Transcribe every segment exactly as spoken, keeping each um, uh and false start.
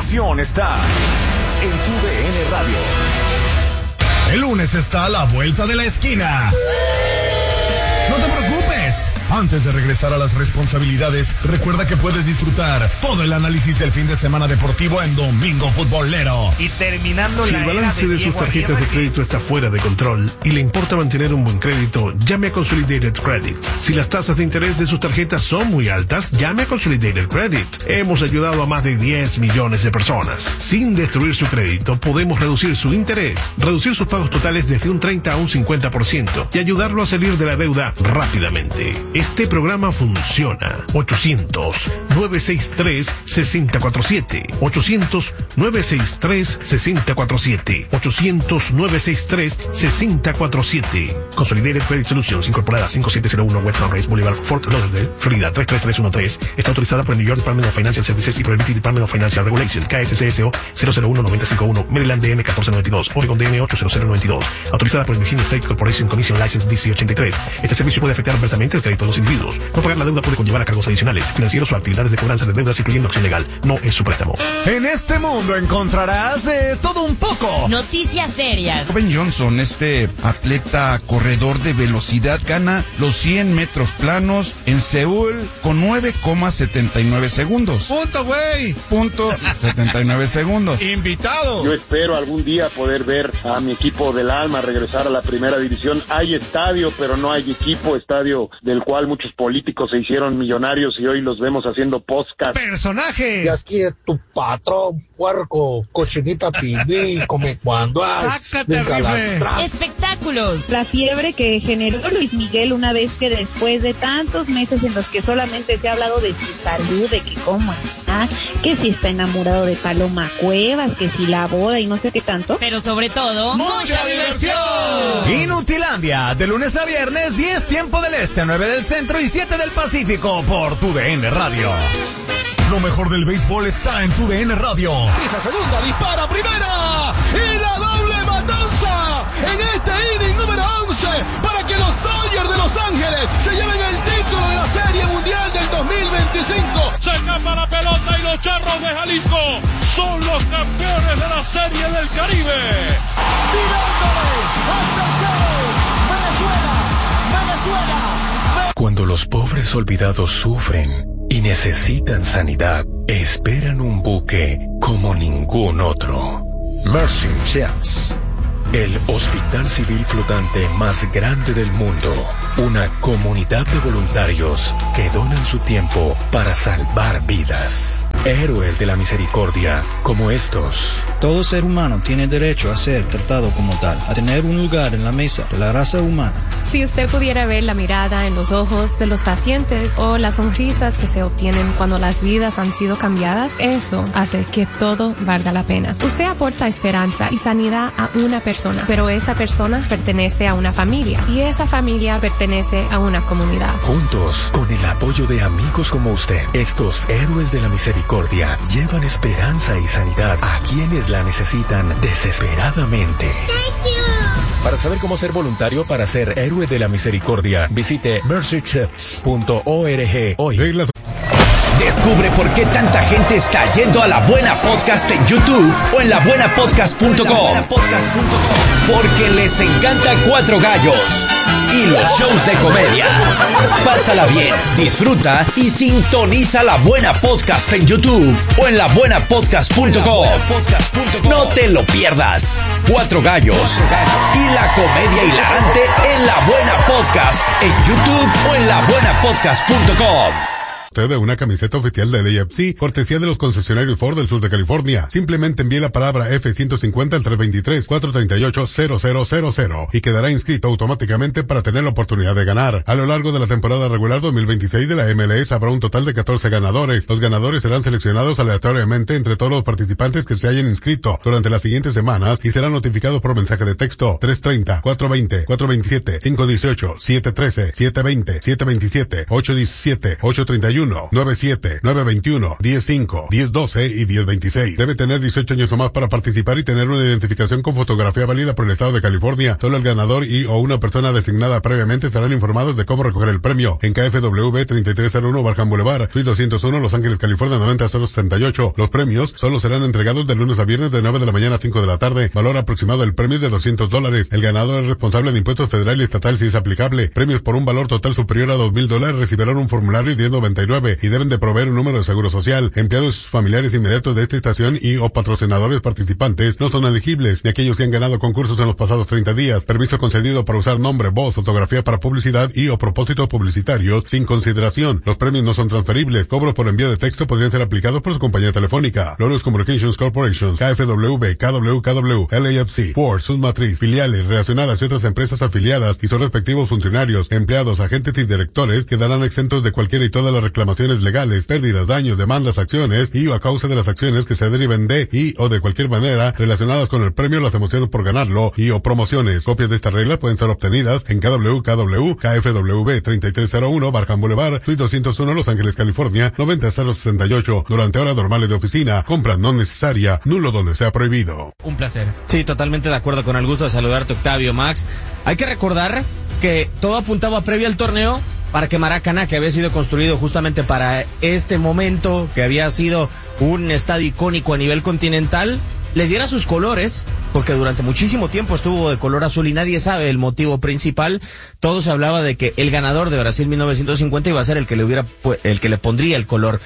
diversión está en Tu D N Radio. El lunes está a la vuelta de la esquina. No te preocupes. Antes de regresar a las responsabilidades, recuerda que puedes disfrutar todo el análisis del fin de semana deportivo en Domingo Futbolero. Y terminando si la el balance de, de sus tarjetas de crédito está fuera de control y le importa mantener un buen crédito, llame a Consolidated Credit. Si las tasas de interés de sus tarjetas son muy altas, llame a Consolidated Credit. Hemos ayudado a más de diez millones de personas. Sin destruir su crédito, podemos reducir su interés, reducir sus pagos totales desde un treinta a un cincuenta por ciento y ayudarlo a salir de la deuda rápidamente. Este programa funciona. ochocientos, nueve seis tres, seis cero cuatro siete. ochocientos, nueve seis tres, seis cero cuatro siete. ochocientos, nueve seis tres, seis cero cuatro siete. Consolidated Credit Solutions, incorporada cinco siete cero uno West Sunrise Boulevard, Fort Lauderdale, Florida tres tres tres uno tres. Está autorizada por el New York Department of Financial Services y por el British Department of Financial Regulation, K S C S O cero cero uno nueve cinco uno, Maryland D M catorce noventa y dos, Oregon D M ocho cero cero noventa y dos. Autorizada por el Virginia State Corporation Commission License D C ochenta y tres. Este servicio puede afectar adversamente el crédito de los individuos. No pagar la deuda puede conllevar a cargos adicionales, financieros o actividades de cobranza de deudas, incluyendo acción legal. No es su préstamo. En este mundo encontrarás de todo un poco. Noticias serias. Ben Johnson, este atleta corredor de velocidad, gana los cien metros planos en Seúl con nueve coma setenta y nueve segundos. Punto, güey. Punto setenta y nueve segundos. Invitado. Yo espero algún día poder ver a mi equipo del alma regresar a la primera división. Hay estadio, pero no hay equipo. Estadio del cual muchos políticos se hicieron millonarios y hoy los vemos haciendo podcast. Personajes. Y aquí es tu patrón, puerco, cochinita pibí, come cuando hay. Espectáculos. La fiebre que generó Luis Miguel una vez que después de tantos meses en los que solamente se ha hablado de su salud, de que cómo está, que si está enamorado de Paloma Cuevas, que si la boda y no sé qué tanto. Pero sobre todo, ¡mucha diversión! Inutilandia, de lunes a viernes, diez tiempo del este, nueve del centro y siete del Pacífico por Tu D N Radio. Lo mejor del béisbol está en Tu D N Radio. Esa segunda, dispara primera y la doble matanza en este inning número once para que los Dodgers de Los Ángeles se lleven el título de la Serie Mundial del dos mil veinticinco. Se escapa la pelota y los Charros de Jalisco son los campeones de la Serie del Caribe. Tirándole hasta el cero. Venezuela, Venezuela. Cuando los pobres olvidados sufren y necesitan sanidad, esperan un buque como ningún otro. Mercy Ships, el hospital civil flotante más grande del mundo. Una comunidad de voluntarios que donan su tiempo para salvar vidas. Héroes de la misericordia como estos. Todo ser humano tiene derecho a ser tratado como tal, a tener un lugar en la mesa de la raza humana. Si usted pudiera ver la mirada en los ojos de los pacientes o las sonrisas que se obtienen cuando las vidas han sido cambiadas, eso hace que todo valga la pena. Usted aporta esperanza y sanidad a una persona, pero esa persona pertenece a una familia y esa familia pertenece a una comunidad. Juntos, con el apoyo de amigos como usted, estos héroes de la misericordia llevan esperanza y sanidad a quienes la necesitan desesperadamente. Thank you. Para saber cómo ser voluntario para ser héroe de la misericordia, visite mercy chips punto org hoy. Descubre por qué tanta gente está yendo a La Buena Podcast en YouTube o en la buena podcast punto com. Porque les encanta Cuatro Gallos y los shows de comedia. Pásala bien, disfruta y sintoniza La Buena Podcast en YouTube o en la buena podcast punto com. No te lo pierdas. Cuatro Gallos y la comedia hilarante en La Buena Podcast en YouTube o en la buena podcast punto com. De una camiseta oficial del A F C, cortesía de los concesionarios Ford del sur de California. Simplemente envíe la palabra F ciento cincuenta al tres dos tres, cuatro tres ocho, cero cero cero cero y quedará inscrito automáticamente para tener la oportunidad de ganar. A lo largo de la temporada regular dos mil veintiséis de la M L S habrá un total de catorce ganadores. Los ganadores serán seleccionados aleatoriamente entre todos los participantes que se hayan inscrito durante las siguientes semanas y serán notificados por mensaje de texto tres treinta, cuatro veinte, cuatro veintisiete, cinco dieciocho, siete trece, siete veinte, siete veintisiete, ocho diecisiete, ocho treinta y uno uno, nueve siete, nueve dos uno, diez cinco, diez doce y diez veintiséis. Debe tener dieciocho años o más para participar y tener una identificación con fotografía válida por el estado de California. Solo el ganador y o una persona designada previamente estarán informados de cómo recoger el premio. En K F W treinta y tres cero uno Barham Boulevard, Suite doscientos uno, Los Ángeles, California noventa cero sesenta y ocho. Los premios solo serán entregados de lunes a viernes de nueve de la mañana a cinco de la tarde. Valor aproximado del premio es de doscientos dólares. El ganador es responsable de impuestos federal y estatal si es aplicable. Premios por un valor total superior a dos mil dólares recibirán un formulario diez noventa y nueve y deben de proveer un número de seguro social. Empleados familiares inmediatos de esta estación y o patrocinadores participantes no son elegibles, ni aquellos que han ganado concursos en los pasados treinta días. Permiso concedido para usar nombre, voz, fotografía para publicidad y o propósitos publicitarios sin consideración. Los premios no son transferibles. Cobros por envío de texto podrían ser aplicados por su compañía telefónica. Lotus Communications Corporation, K F W, K W K W, L A F C, Ford, sus matriz, filiales, relacionadas y otras empresas afiliadas y sus respectivos funcionarios, empleados, agentes y directores quedarán exentos de cualquiera y todas las reclamaciones legales, pérdidas, daños, demandas, acciones y o a causa de las acciones que se deriven de y o de cualquier manera relacionadas con el premio, las emociones por ganarlo y o promociones. Copias de estas reglas pueden ser obtenidas en K W K W, K F W treinta y tres cero uno Barham Boulevard, Suite doscientos uno, Los Ángeles, California noventa cero sesenta y ocho. Durante horas normales de oficina, compra no necesaria, nulo donde sea prohibido. Un placer. Sí, totalmente de acuerdo, con el gusto de saludarte, Octavio, Max. Hay que recordar que todo apuntaba previo al torneo para que Maracaná, que había sido construido justamente para este momento, que había sido un estadio icónico a nivel continental, le diera sus colores, porque durante muchísimo tiempo estuvo de color azul y nadie sabe el motivo principal. Todo se hablaba de que el ganador de Brasil mil novecientos cincuenta iba a ser el que le hubiera, el que le pondría el color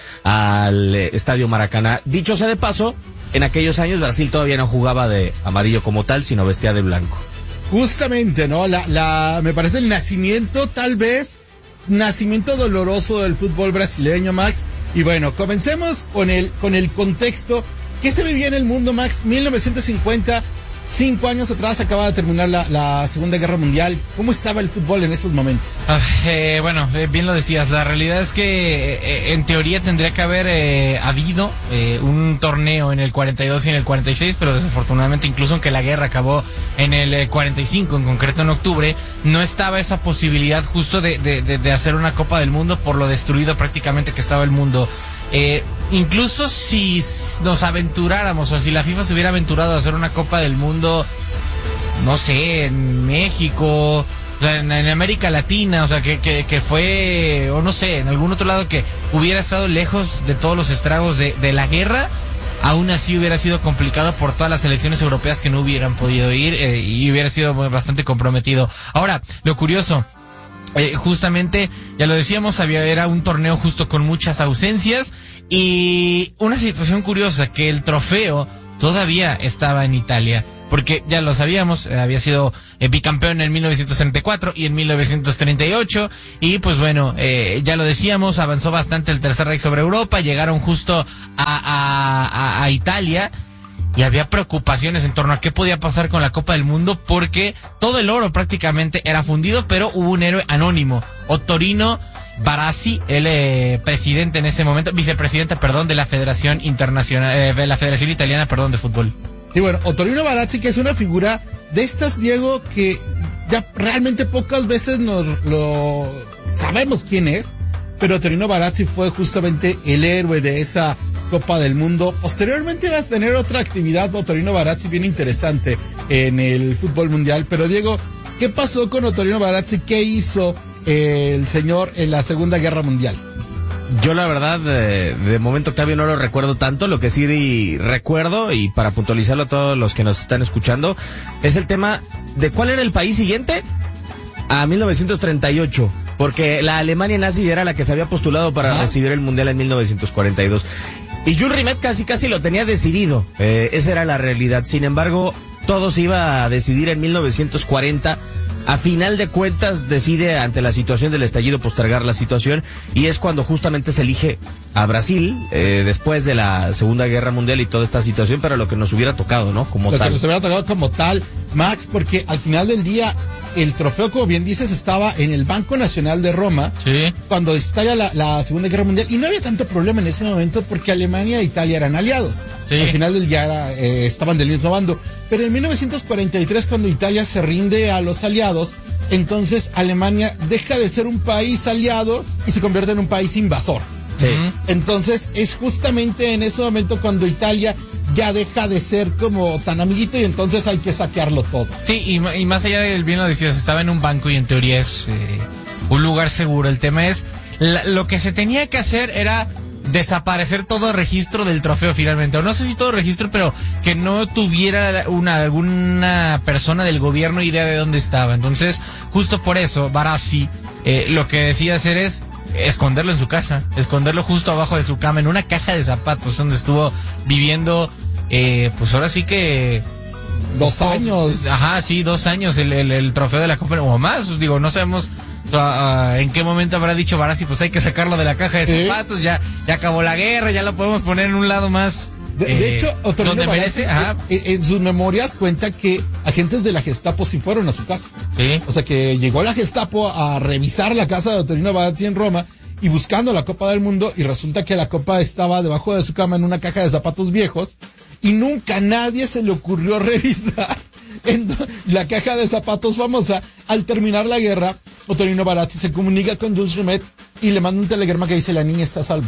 al estadio Maracaná. Dicho sea de paso, en aquellos años Brasil todavía no jugaba de amarillo como tal, sino vestía de blanco. Justamente, ¿no? La, la, me parece el nacimiento, tal vez, nacimiento doloroso del fútbol brasileño, Max. Y bueno, comencemos con el, con el contexto. ¿Qué se vivía en el mundo, Max? mil novecientos cincuenta, cinco años atrás acaba de terminar la, la Segunda Guerra Mundial. ¿Cómo estaba el fútbol en esos momentos? Ah, eh, bueno, eh, bien lo decías, la realidad es que eh, en teoría tendría que haber eh, habido eh, un torneo en el cuarenta y dos y en el cuarenta y seis, pero desafortunadamente, incluso aunque la guerra acabó en el eh, cuarenta y cinco, en concreto en octubre, no estaba esa posibilidad justo de, de, de, de hacer una Copa del Mundo por lo destruido prácticamente que estaba el mundo. Eh, incluso si nos aventuráramos, o si la FIFA se hubiera aventurado a hacer una Copa del Mundo, no sé, en México, o sea, en, en América Latina, o sea, que, que, que fue, o no sé, en algún otro lado que hubiera estado lejos de todos los estragos de, de la guerra, aún así hubiera sido complicado por todas las selecciones europeas que no hubieran podido ir, eh, y hubiera sido bastante comprometido. Ahora, lo curioso, Eh, justamente, ya lo decíamos, había, era un torneo justo con muchas ausencias y una situación curiosa, que el trofeo todavía estaba en Italia, porque ya lo sabíamos, eh, había sido eh, bicampeón en mil novecientos treinta y cuatro y en mil novecientos treinta y ocho, y pues bueno, eh, ya lo decíamos, avanzó bastante el Tercer Reich sobre Europa, llegaron justo a, a, a, a Italia. Y había preocupaciones en torno a qué podía pasar con la Copa del Mundo, porque todo el oro prácticamente era fundido, pero hubo un héroe anónimo, Ottorino Barassi, el eh, presidente en ese momento, vicepresidente, perdón, de la Federación Internacional, eh, de la Federación Italiana, perdón, de fútbol. Y bueno, Ottorino Barassi, que es una figura de estas, Diego, que ya realmente pocas veces nos lo sabemos quién es, pero Ottorino Barassi fue justamente el héroe de esa Copa del Mundo. Posteriormente vas a tener otra actividad, Ottorino Barassi, bien interesante en el fútbol mundial. Pero Diego, ¿qué pasó con Ottorino Barassi? ¿Qué hizo eh, el señor en la Segunda Guerra Mundial? Yo la verdad, de, de momento, Octavio, no lo recuerdo tanto. Lo que sí recuerdo, y para puntualizarlo a todos los que nos están escuchando, es el tema de cuál era el país siguiente a mil novecientos treinta y ocho. Porque la Alemania nazi era la que se había postulado para ah. recibir el Mundial en mil novecientos cuarenta y dos. Y Jules Rimet casi casi lo tenía decidido. Eh, esa era la realidad. Sin embargo, todo se iba a decidir en mil novecientos cuarenta. A final de cuentas decide, ante la situación del estallido, postergar la situación, y es cuando justamente se elige a Brasil, eh, después de la Segunda Guerra Mundial y toda esta situación, pero lo que nos hubiera tocado, ¿no? Como lo tal. Lo que nos hubiera tocado como tal, Max, porque al final del día el trofeo, como bien dices, estaba en el Banco Nacional de Roma, sí, cuando estalla la, la Segunda Guerra Mundial, y no había tanto problema en ese momento porque Alemania e Italia eran aliados. Sí. Al final del día era, eh, estaban del mismo bando. Pero en mil novecientos cuarenta y tres, cuando Italia se rinde a los aliados, entonces Alemania deja de ser un país aliado y se convierte en un país invasor. Sí. Entonces es justamente en ese momento cuando Italia ya deja de ser como tan amiguito y entonces hay que saquearlo todo. Sí, y, y más allá del bien lo decías, estaba en un banco y en teoría es eh, un lugar seguro. El tema es, la, lo que se tenía que hacer era desaparecer todo registro del trofeo finalmente, o no sé si todo registro, pero que no tuviera una alguna persona del gobierno idea de dónde estaba. Entonces, justo por eso, Barassi eh, lo que decía hacer es esconderlo en su casa, esconderlo justo abajo de su cama, en una caja de zapatos, donde estuvo viviendo, eh, pues ahora sí que... Dos años. Ajá, sí, dos años el, el, el trofeo de la Copa, o más, digo, no sabemos... Uh, uh, en qué momento habrá dicho Barassi, pues hay que sacarlo de la caja de ¿Sí? zapatos, ya ya acabó la guerra, ya lo podemos poner en un lado más de, eh, de hecho, Otorino donde Barassi, merece. Ajá. En, en sus memorias cuenta que agentes de la Gestapo sí fueron a su casa. Sí. O sea que llegó la Gestapo a revisar la casa de Otorino Barassi en Roma y buscando la Copa del Mundo, y resulta que la copa estaba debajo de su cama en una caja de zapatos viejos y nunca a nadie se le ocurrió revisar en la caja de zapatos famosa. Al terminar la guerra, Otorino Barassi se comunica con Jules Rimet y le manda un telegrama que dice: la niña está a salvo.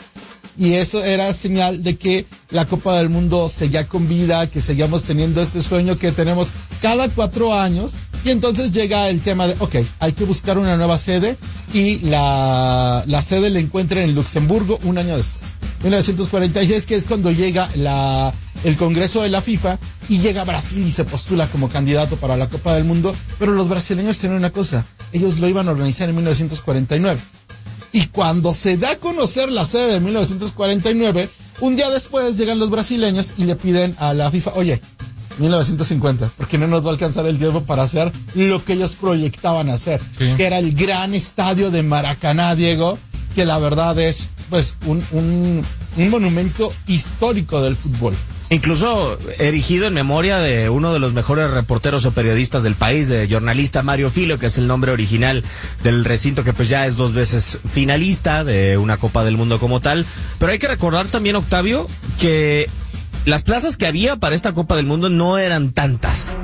Y eso era señal de que la Copa del Mundo seguía con vida, que seguíamos teniendo este sueño que tenemos cada cuatro años. Y entonces llega el tema de, ok, hay que buscar una nueva sede, y la, la sede la encuentra en Luxemburgo un año después, mil novecientos cuarenta y seis, que es cuando llega la, el Congreso de la FIFA, y llega Brasil y se postula como candidato para la Copa del Mundo. Pero los brasileños tienen una cosa, ellos lo iban a organizar en mil novecientos cuarenta y nueve. Y cuando se da a conocer la sede de mil novecientos cuarenta y nueve, un día después llegan los brasileños y le piden a la FIFA, oye, mil novecientos cincuenta, porque no nos va a alcanzar el tiempo para hacer lo que ellos proyectaban hacer, sí, que era el gran estadio de Maracaná, Diego, que la verdad es pues un, un, un monumento histórico del fútbol. Incluso erigido en memoria de uno de los mejores reporteros o periodistas del país, de jornalista Mario Filio, que es el nombre original del recinto, que pues ya es dos veces finalista de una Copa del Mundo como tal. Pero hay que recordar también, Octavio, que las plazas que había para esta Copa del Mundo no eran tantas.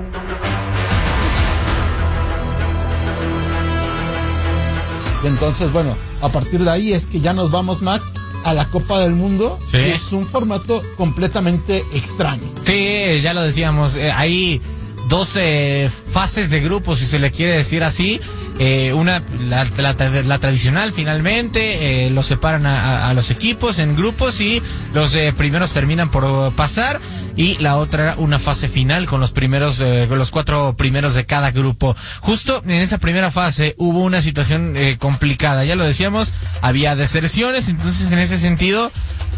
Y entonces, bueno, a partir de ahí es que ya nos vamos, Max, a la Copa del Mundo, sí, que es un formato completamente extraño. Sí, ya lo decíamos, eh, hay doce fases de grupos, si se le quiere decir así. Eh, una, la, la, la tradicional finalmente, eh, los separan a, a, a los equipos en grupos y los eh, primeros terminan por pasar, y la otra una fase final con los primeros, eh, con los cuatro primeros de cada grupo. Justo en esa primera fase hubo una situación eh, complicada, ya lo decíamos, había deserciones, entonces en ese sentido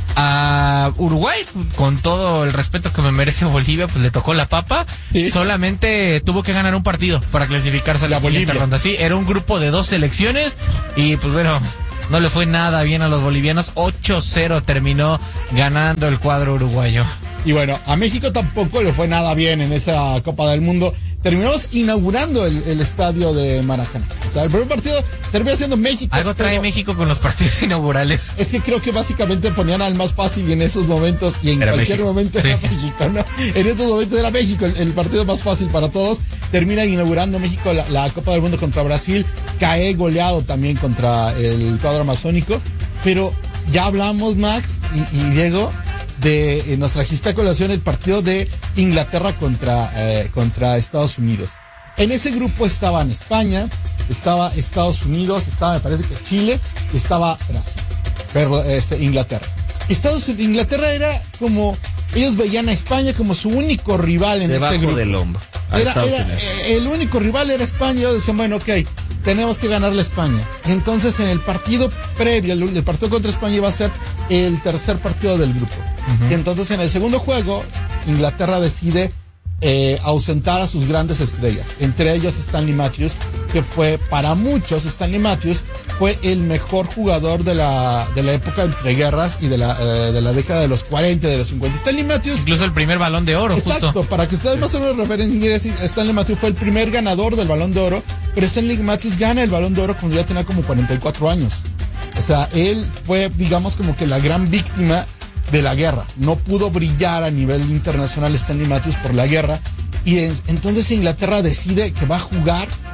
a Uruguay, con todo el respeto que me merece Bolivia, pues le tocó la papa. ¿Sí? Solamente tuvo que ganar un partido para clasificarse a la, la siguiente Bolivia. ronda. Sí, era un grupo de dos selecciones y pues bueno, no le fue nada bien a los bolivianos. ocho cero terminó ganando el cuadro uruguayo. Y bueno, a México tampoco le fue nada bien en esa Copa del Mundo. Terminamos inaugurando el, el estadio de Maracaná. O sea, el primer partido terminó siendo México. Algo trae pero México con los partidos inaugurales. Es que creo que básicamente ponían al más fácil en esos momentos, y en era cualquier México. momento sí. era México, ¿no? En esos momentos era México el, el partido más fácil para todos. Termina inaugurando México la, la Copa del Mundo contra Brasil. Cae goleado también contra el cuadro amazónico. Pero ya hablamos, Max y, y Diego, de eh, nos trajiste a colación el partido de Inglaterra contra eh, contra Estados Unidos. En ese grupo estaban España, estaba Estados Unidos, estaba, me parece que Chile, estaba Brasil, pero este Inglaterra. Estados Inglaterra era como, ellos veían a España como su único rival en Debajo ese grupo. del hombro. Era, era, el único rival era España. Ellos decían, bueno, ok, tenemos que ganarle a España. Entonces, en el partido previo, el, el partido contra España iba a ser el tercer partido del grupo. Uh-huh. Y entonces, en el segundo juego, Inglaterra decide eh, ausentar a sus grandes estrellas. Entre ellos, Stanley Matthews, que fue, para muchos, Stanley Matthews fue el mejor jugador de la de la época entre guerras y de la eh, de la década de los cuarenta, de los cincuenta. Stanley Matthews, incluso el primer Balón de Oro. Exacto, justo. Para que ustedes más o menos referencien, Stanley Matthews fue el primer ganador del Balón de Oro, pero Stanley Matthews gana el Balón de Oro cuando ya tenía como cuarenta y cuatro años. O sea, él fue, digamos, como que la gran víctima de la guerra. No pudo brillar a nivel internacional Stanley Matthews por la guerra, y en, entonces Inglaterra decide que va a jugar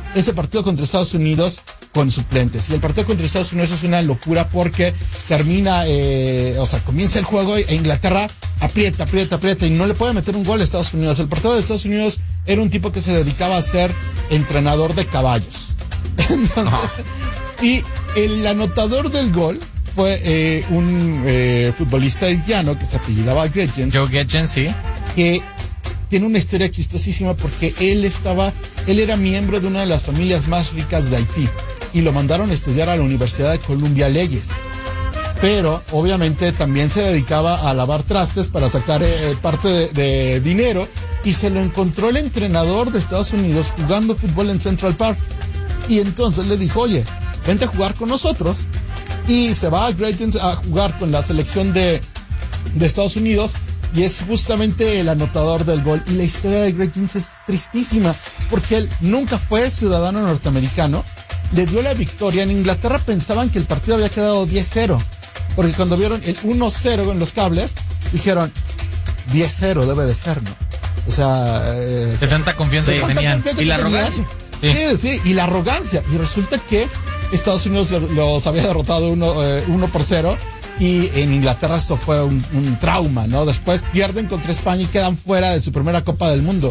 ese partido contra Estados Unidos con suplentes. Y el partido contra Estados Unidos es una locura porque termina, eh, o sea, comienza el juego e Inglaterra aprieta, aprieta, aprieta y no le puede meter un gol a Estados Unidos. El partido de Estados Unidos era un tipo que se dedicaba a ser entrenador de caballos. Entonces, no. Y el anotador del gol fue eh, un eh, futbolista haitiano que se apellidaba Getjens. Joe Getjens, sí. Que tiene una historia chistosísima porque él estaba, él era miembro de una de las familias más ricas de Haití y lo mandaron a estudiar a la Universidad de Columbia Leyes. Pero obviamente también se dedicaba a lavar trastes para sacar eh, parte de, de dinero y se lo encontró el entrenador de Estados Unidos jugando fútbol en Central Park y entonces le dijo, oye, vente a jugar con nosotros y se va a Getjens a jugar con la selección de, de Estados Unidos y es justamente el anotador del gol. Y la historia de Getjens es tristísima porque él nunca fue ciudadano norteamericano, le dio la victoria. En Inglaterra pensaban que el partido había quedado diez cero, porque cuando vieron el uno cero en los cables, dijeron diez cero debe de ser, ¿no? O sea... Eh, de tanta confianza que tenían. Confianza y que la tenían. arrogancia. Sí. sí, sí, y la arrogancia. Y resulta que Estados Unidos los había derrotado uno, eh, uno por cero. Y en Inglaterra esto fue un, un trauma, ¿no? Después pierden contra España y quedan fuera de su primera Copa del Mundo.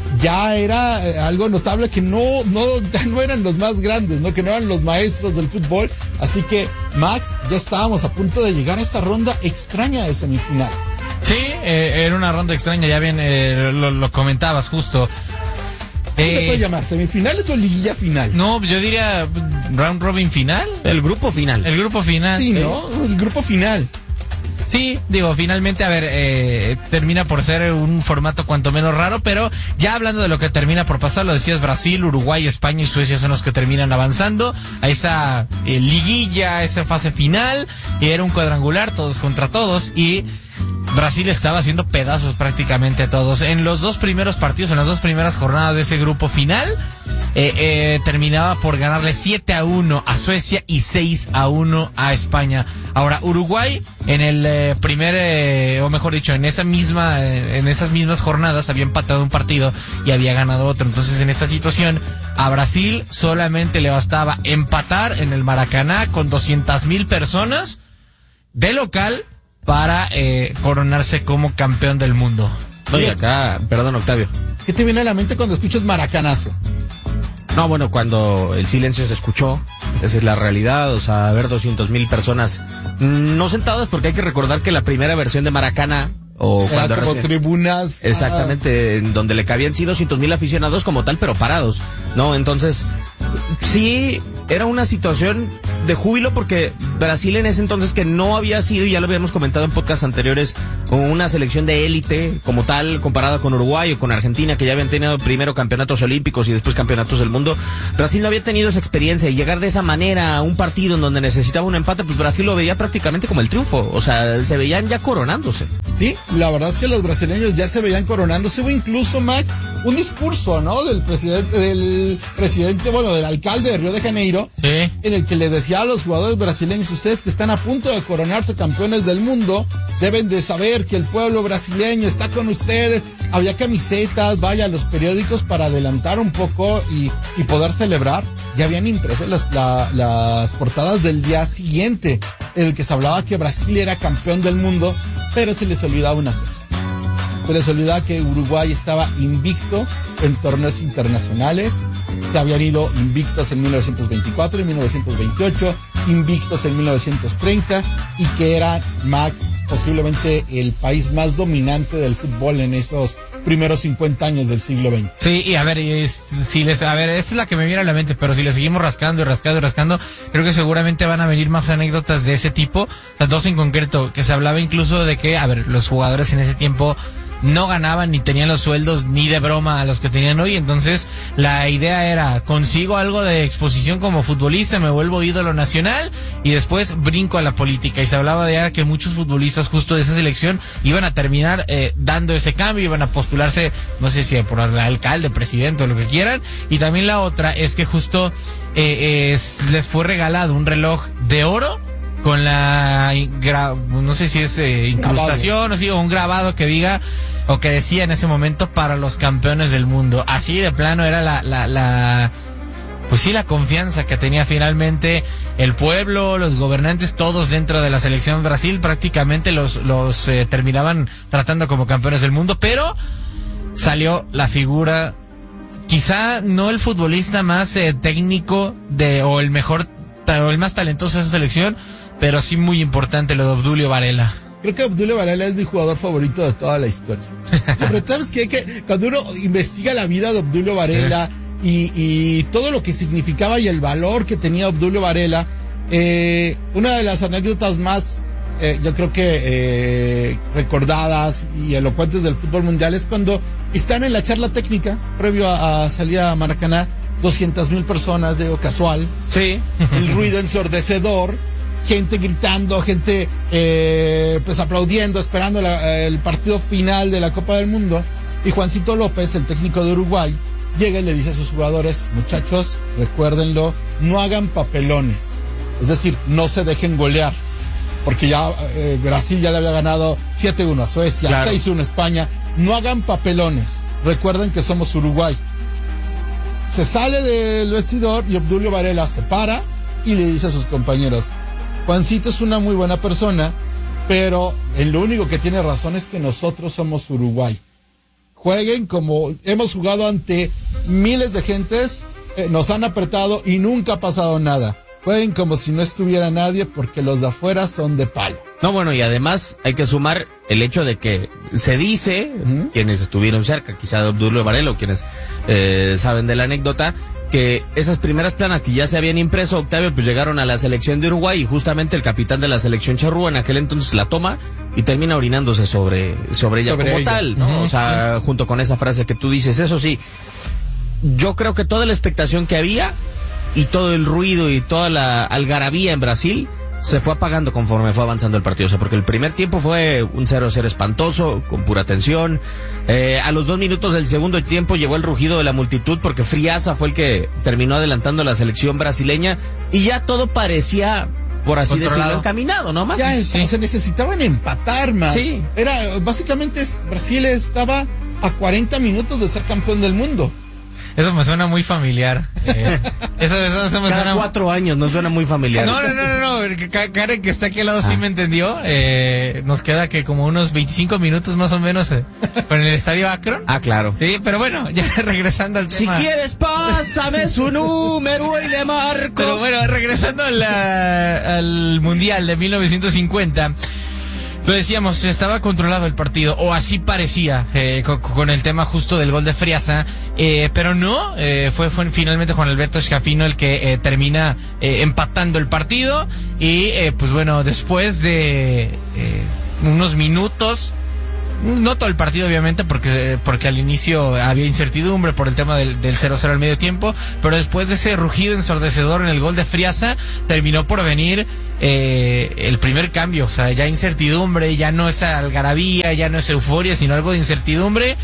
Ya era eh, algo notable que no, no, ya no eran los más grandes, ¿no? Que no eran los maestros del fútbol. Así que, Max, ya estábamos a punto de llegar a esta ronda extraña de semifinal. Sí, eh, era una ronda extraña, ya bien eh, lo, lo comentabas justo. ¿Cómo eh, se puede llamar? ¿Semifinales o liguilla final? No, yo diría round robin final. El grupo final. El grupo final. Sí, ¿no? El grupo final. Sí, digo, finalmente, a ver, eh, termina por ser un formato cuanto menos raro, pero ya hablando de lo que termina por pasar, lo decías, Brasil, Uruguay, España y Suecia son los que terminan avanzando a esa eh, liguilla, a esa fase final, y era un cuadrangular, todos contra todos, y Brasil estaba haciendo pedazos prácticamente a todos. En los dos primeros partidos, en las dos primeras jornadas de ese grupo final, eh, eh, terminaba por ganarle siete a uno a Suecia y seis a uno a España. Ahora, Uruguay, en el eh, primer, eh, o mejor dicho, en esa misma, eh, en esas mismas jornadas había empatado un partido y había ganado otro. Entonces, en esta situación, a Brasil solamente le bastaba empatar en el Maracaná con doscientas mil personas de local para eh, coronarse como campeón del mundo. Oye, acá, perdón, Octavio. ¿Qué te viene a la mente cuando escuchas maracanazo? No, bueno, cuando el silencio se escuchó, esa es la realidad, o sea, ver doscientas mil personas no sentadas, porque hay que recordar que la primera versión de Maracaná, o Era cuando como recién, tribunas. exactamente, ah. en donde le cabían sí doscientos mil aficionados como tal, pero parados, ¿no? Entonces, sí, era una situación de júbilo porque Brasil en ese entonces, que no había sido, y ya lo habíamos comentado en podcasts anteriores, una selección de élite como tal, comparada con Uruguay o con Argentina, que ya habían tenido primero campeonatos olímpicos y después campeonatos del mundo. Brasil no había tenido esa experiencia, y llegar de esa manera a un partido en donde necesitaba un empate, pues Brasil lo veía prácticamente como el triunfo, o sea, se veían ya coronándose. Sí, la verdad es que los brasileños ya se veían coronándose. Hubo incluso, Max, un discurso, ¿no? Del presidente, del presidente, bueno, del alcalde de Río de Janeiro, sí, en el que le decía a los jugadores brasileños: ustedes que están a punto de coronarse campeones del mundo, deben de saber que el pueblo brasileño está con ustedes. Había camisetas, vaya, los periódicos para adelantar un poco y, y poder celebrar. Ya habían impreso las, la, las portadas del día siguiente, en el que se hablaba que Brasil era campeón del mundo, pero se les olvidaba una cosa. Se les olvidaba que Uruguay estaba invicto en torneos internacionales. Se habían ido invictos en mil novecientos veinticuatro y mil novecientos veintiocho, invictos en mil novecientos treinta, y que era, Max, posiblemente el país más dominante del fútbol en esos primeros cincuenta años del siglo veinte. Sí, y a ver, es, si les, a ver, esta es la que me viene a la mente, pero si le seguimos rascando y rascando y rascando, creo que seguramente van a venir más anécdotas de ese tipo. O sea, dos en concreto, que se hablaba incluso de que, a ver, los jugadores en ese tiempo no ganaban ni tenían los sueldos ni de broma a los que tenían hoy. Entonces la idea era: consigo algo de exposición como futbolista, me vuelvo ídolo nacional y después brinco a la política. Y se hablaba de que muchos futbolistas justo de esa selección iban a terminar eh, dando ese cambio, iban a postularse, no sé si por alcalde, presidente o lo que quieran. Y también la otra es que justo eh, eh, les fue regalado un reloj de oro con la, no sé si es eh, incrustación o, sí, o un grabado que diga o que decía en ese momento: para los campeones del mundo. Así de plano era la, la, la, pues sí, la confianza que tenía finalmente el pueblo, los gobernantes, todos dentro de la selección Brasil, prácticamente los, los eh, terminaban tratando como campeones del mundo, pero salió la figura, quizá no el futbolista más eh, técnico de, o el mejor, o el más talentoso de esa selección, pero sí muy importante lo de Obdulio Varela. Creo que Obdulio Varela es mi jugador favorito de toda la historia. Sobre todo, ¿sabes qué? Que cuando uno investiga la vida de Obdulio Varela y, y todo lo que significaba y el valor que tenía Obdulio Varela, eh, una de las anécdotas más, eh, yo creo que eh, recordadas y elocuentes del fútbol mundial es cuando están en la charla técnica previo a, a salir a Maracaná, doscientas mil personas, digo, casual. Sí. El ruido ensordecedor. Gente gritando, gente eh, pues aplaudiendo, esperando la, el partido final de la Copa del Mundo. Y Juancito López, el técnico de Uruguay, llega y le dice a sus jugadores: muchachos, recuérdenlo, no hagan papelones. Es decir, no se dejen golear. Porque ya eh, Brasil ya le había ganado siete uno a Suecia, claro. seis uno a España. No hagan papelones. Recuerden que somos Uruguay. Se sale del vestidor y Obdulio Varela se para y le dice a sus compañeros: Juancito es una muy buena persona, pero en lo único que tiene razón es que nosotros somos Uruguay. Jueguen como hemos jugado ante miles de gentes, eh, nos han apretado y nunca ha pasado nada. Jueguen como si no estuviera nadie, porque los de afuera son de palo. No, bueno, y además hay que sumar el hecho de que se dice, uh-huh. quienes estuvieron cerca, quizá de Obdulio Varela, quienes eh, saben de la anécdota, que esas primeras planas que ya se habían impreso, Octavio, pues llegaron a la selección de Uruguay y justamente el capitán de la selección Charrúa en aquel entonces la toma y termina orinándose sobre, sobre ella sobre como ella. tal, ¿no? Uh-huh, o sea, sí. junto con esa frase que tú dices. Eso sí, yo creo que toda la expectación que había y todo el ruido y toda la algarabía en Brasil se fue apagando conforme fue avanzando el partido. O sea, porque el primer tiempo fue un cero cero espantoso, con pura tensión. Eh, a los dos minutos del segundo tiempo llegó el rugido de la multitud porque Friaza fue el que terminó adelantando la selección brasileña y ya todo parecía, por así Controlado. decirlo, encaminado, ¿no, man? Ya, sí. se necesitaban empatar, man. Sí. Era, básicamente, Brasil estaba a cuarenta minutos de ser campeón del mundo. Eso me suena muy familiar. Eh, eso, eso, eso me Cada suena... cuatro años nos suena muy familiar. No, no, no, no, no. Karen, que está aquí al lado, ah. sí me entendió. Eh, nos queda que como unos veinticinco minutos más o menos eh, con el estadio Akron. Ah, claro. Sí, pero bueno, ya regresando al tema. Si quieres, pásame su número y le marco. Pero bueno, regresando a la, al Mundial de mil novecientos cincuenta. Lo decíamos, estaba controlado el partido, o así parecía, eh, con, con el tema justo del gol de Friaza, eh, pero no, eh, fue, fue finalmente Juan Alberto Scafino el que eh, termina eh, empatando el partido, y eh, pues bueno, después de eh, unos minutos, no todo el partido obviamente, porque porque al inicio había incertidumbre por el tema del, del cero cero al medio tiempo, pero después de ese rugido ensordecedor en el gol de Friaza, terminó por venir eh, el primer cambio. O sea, ya incertidumbre, ya no es algarabía, ya no es euforia, sino algo de incertidumbre,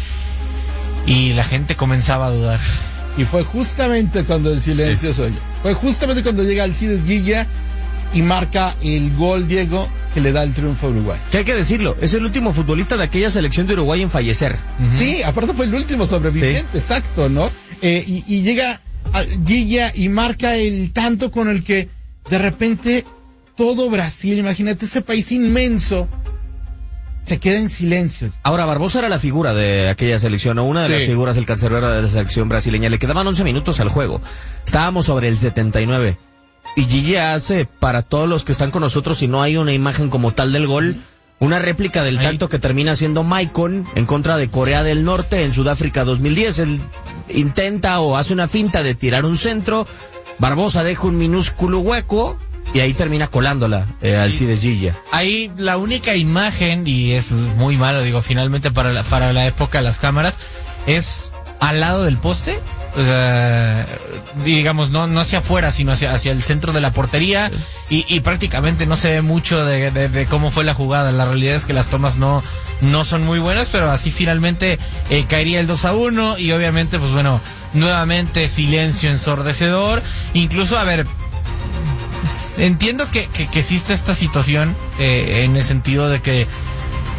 y la gente comenzaba a dudar. Y fue justamente cuando el silencio sí. se oye. Fue justamente cuando llega Alcides Guilla y marca el gol, Diego, que le da el triunfo a Uruguay. Que hay que decirlo, es el último futbolista de aquella selección de Uruguay en fallecer. Uh-huh. Sí, aparte fue el último sobreviviente, sí. exacto, ¿no? Eh, y, y llega a Guilla y marca el tanto con el que de repente todo Brasil, imagínate ese país inmenso, se queda en silencio. Ahora, Barbosa era la figura de aquella selección, o una de sí. las figuras del cancerbero de la selección brasileña. Le quedaban once minutos al juego. Estábamos sobre el setenta y nueve. Y Gigi hace, para todos los que están con nosotros, si no hay una imagen como tal del gol, una réplica del Ahí. tanto que termina siendo Maicon en contra de Corea del Norte en Sudáfrica dos mil diez. Él intenta o hace una finta de tirar un centro, Barbosa deja un minúsculo hueco y ahí termina colándola eh, Alcides Guilla. Ahí la única imagen, y es muy malo, digo, finalmente para la, para la época de las cámaras, es al lado del poste. Uh, digamos, no no hacia afuera, sino hacia, hacia el centro de la portería, y, y prácticamente no se ve mucho de, de, de cómo fue la jugada. La realidad es que las tomas no, no son muy buenas, pero así finalmente eh, caería el dos a uno, y obviamente, pues bueno, nuevamente silencio ensordecedor. Incluso, a ver, entiendo que, que, que existe esta situación eh, en el sentido de que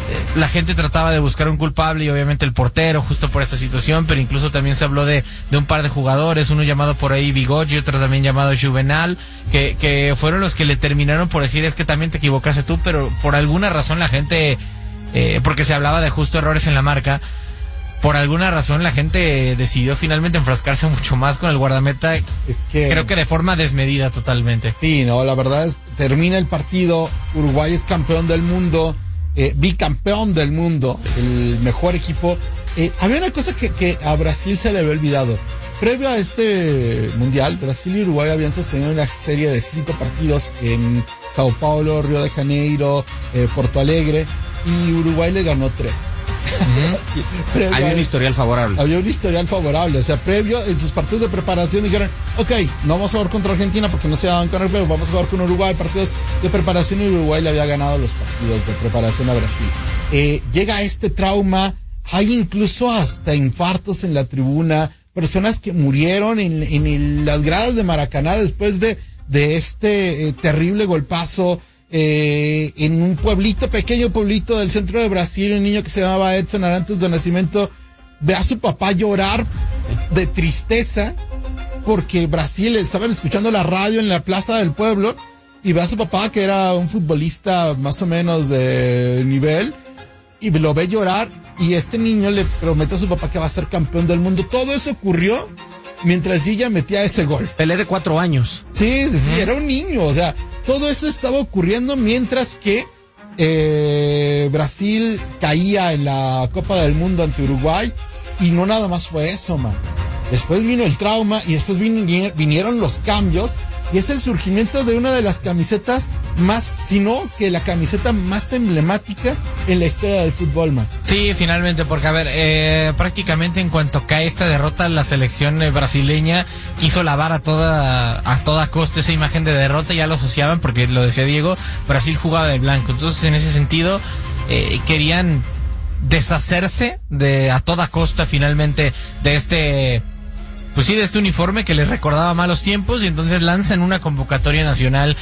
la gente trataba de buscar un culpable y obviamente el portero justo por esa situación, pero incluso también se habló de, de un par de jugadores, uno llamado por ahí Bigogi, otro también llamado Juvenal, que, que fueron los que le terminaron por decir es que también te equivocaste tú, pero por alguna razón la gente, eh, porque se hablaba de justo errores en la marca, por alguna razón la gente decidió finalmente enfrascarse mucho más con el guardameta, es que creo que de forma desmedida totalmente. Sí, no, la verdad es, termina el partido, Uruguay es campeón del mundo, eh, bicampeón del mundo, el mejor equipo. Eh, había una cosa que, que a Brasil se le había olvidado. Previo a este mundial, Brasil y Uruguay habían sostenido una serie de cinco partidos en Sao Paulo, Río de Janeiro, eh, Porto Alegre, y Uruguay le ganó tres. Uh-huh. Sí, había un historial favorable. Había un historial favorable, o sea, previo en sus partidos de preparación dijeron, ok, no vamos a jugar contra Argentina porque no se daban con el juego, vamos a jugar con Uruguay, partidos de preparación, y Uruguay le había ganado los partidos de preparación a Brasil. Eh, llega este trauma, hay incluso hasta infartos en la tribuna, personas que murieron en, en el, las gradas de Maracaná después de, de este eh, terrible golpazo. Eh, en un pueblito, pequeño pueblito del centro de Brasil, un niño que se llamaba Edson Arantes do Nascimento ve a su papá llorar de tristeza porque Brasil, estaban escuchando la radio en la plaza del pueblo y ve a su papá, que era un futbolista más o menos de nivel, y lo ve llorar, y este niño le promete a su papá que va a ser campeón del mundo. Todo eso ocurrió mientras Gilla metía ese gol. Pelé de cuatro años. Sí, sí, sí, uh-huh. Era un niño, o sea, todo eso estaba ocurriendo mientras que eh, Brasil caía en la Copa del Mundo ante Uruguay, y no nada más fue eso, man. Después vino el trauma y después vin- vinieron los cambios, y es el surgimiento de una de las camisetas más, sino que la camiseta más emblemática en la historia del fútbol, man. Sí, finalmente, porque a ver, eh, prácticamente en cuanto cae esta derrota, la selección eh, brasileña quiso lavar a toda a toda costa esa imagen de derrota, ya lo asociaban, porque lo decía Diego, Brasil jugaba de blanco, entonces en ese sentido eh, querían deshacerse de a toda costa finalmente de este... Pues sí, de este uniforme que les recordaba malos tiempos, y entonces lanzan una convocatoria nacional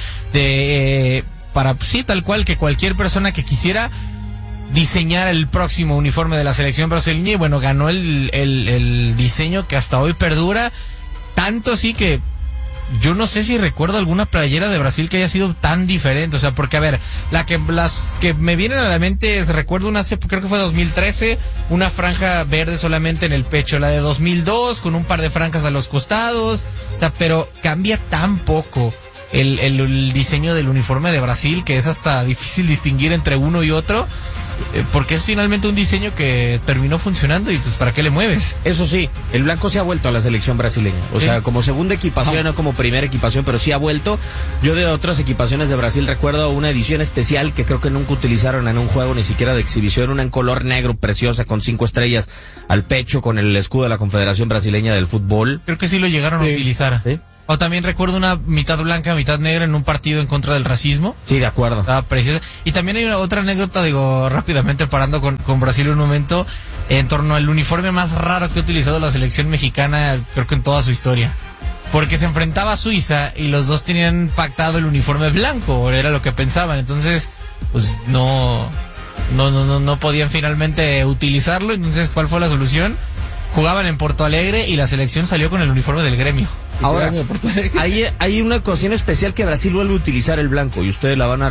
de eh, para, pues sí, tal cual, que cualquier persona que quisiera diseñar el próximo uniforme de la selección brasileña, y bueno, ganó el, el, el diseño que hasta hoy perdura, tanto así que yo no sé si recuerdo alguna playera de Brasil que haya sido tan diferente, o sea, porque a ver, la que las que me vienen a la mente es, recuerdo una, creo que fue dos mil trece, una franja verde solamente en el pecho, la de dos mil dos con un par de franjas a los costados, o sea, pero cambia tan poco el, el, el diseño del uniforme de Brasil que es hasta difícil distinguir entre uno y otro. Porque es finalmente un diseño que terminó funcionando, y pues ¿para qué le mueves? Eso sí, el blanco sí ha vuelto a la selección brasileña. O sí. sea, como segunda equipación, no. no como primera equipación, pero sí ha vuelto. Yo de otras equipaciones de Brasil recuerdo una edición especial que creo que nunca utilizaron en un juego, ni siquiera de exhibición, una en color negro preciosa con cinco estrellas al pecho con el escudo de la Confederación Brasileña del Fútbol. Creo que sí lo llegaron sí. a utilizar. ¿Sí? O también recuerdo una mitad blanca, mitad negra en un partido en contra del racismo. Sí, de acuerdo. Estaba preciosa. Y también hay una otra anécdota, digo, rápidamente parando con, con Brasil un momento, en torno al uniforme más raro que ha utilizado la selección mexicana, creo que en toda su historia. Porque se enfrentaba a Suiza y los dos tenían pactado el uniforme blanco, era lo que pensaban. Entonces, pues no, no, no, no, no podían finalmente utilizarlo. Entonces, ¿cuál fue la solución? Jugaban en Porto Alegre y la selección salió con el uniforme del Gremio. Ahora, hay, hay una ocasión especial que Brasil vuelve a utilizar el blanco, y ustedes la van a